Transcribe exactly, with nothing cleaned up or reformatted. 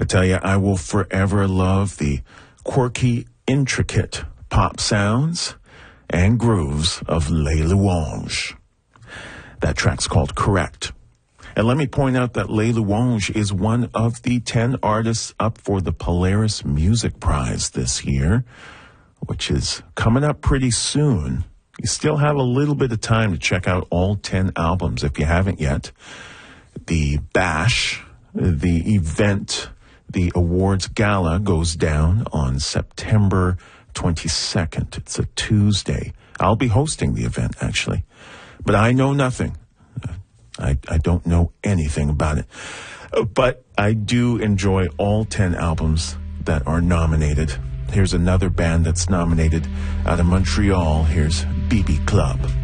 tell you, I will forever love the quirky, intricate pop sounds and grooves of Les Louanges. That track's called Correct. And let me point out that Les Louanges is one of the ten artists up for the Polaris Music Prize this year, which is coming up pretty soon. You still have a little bit of time to check out all ten albums if you haven't yet. The bash, the event, the awards gala goes down on September twenty-second. It's a Tuesday. I'll be hosting the event, actually. But I know nothing. I, I don't know anything about it. But I do enjoy all ten albums that are nominated. Here's another band that's nominated out of Montreal. Here's B B Club.